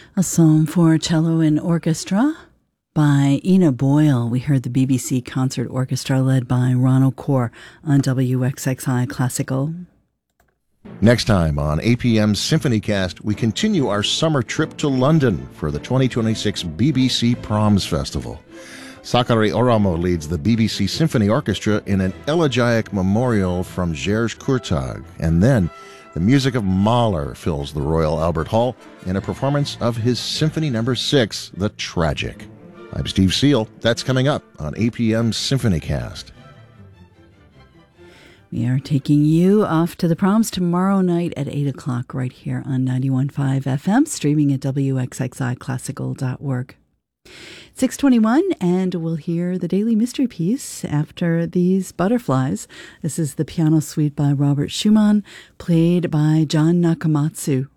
A Psalm for Cello and Orchestra by Ina Boyle. We heard the BBC Concert Orchestra led by Ronald Kaur on WXXI Classical. Next time on APM Symphonycast, we continue our summer trip to London for the 2026 BBC Proms Festival. Sakari Oramo leads the BBC Symphony Orchestra in an elegiac memorial from Georges Courtag, and then the music of Mahler fills the Royal Albert Hall in a performance of his Symphony No. 6, The Tragic. I'm Steve Seal. That's coming up on APM Symphonycast. We are taking you off to the proms tomorrow night at 8 o'clock right here on 91.5 FM, streaming at wxxiclassical.org. 6:21, and we'll hear the Daily Mystery Piece after these butterflies. This is the piano suite by Robert Schumann, played by John Nakamatsu.